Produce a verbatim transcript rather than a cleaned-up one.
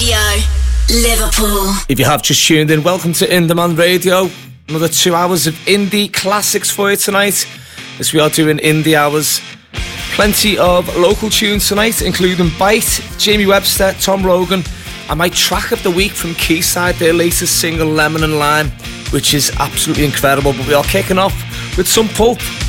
Radio, Liverpool. If you have just tuned in, welcome to In Demand Radio. Another two hours of indie classics for you tonight, as we are doing indie hours. Plenty of local tunes tonight, including Bite, Jamie Webster, Tom Rogan, and my track of the week from Quayside, their latest single, Lemon and Lime, which is absolutely incredible. But we are kicking off with some Pulp.